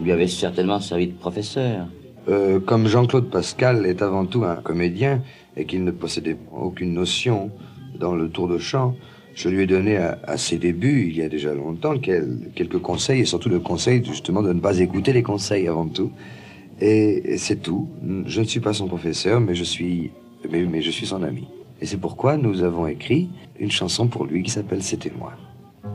lui avez certainement servi de professeur. Comme Jean-Claude Pascal est avant tout un comédien et qu'il ne possédait aucune notion dans le tour de chant, je lui ai donné à ses débuts, il y a déjà longtemps, quelques conseils, et surtout le conseil justement de ne pas écouter les conseils avant tout. Et c'est tout. Je ne suis pas son professeur, mais je suis son ami. Et c'est pourquoi nous avons écrit une chanson pour lui qui s'appelle « C'était moi ».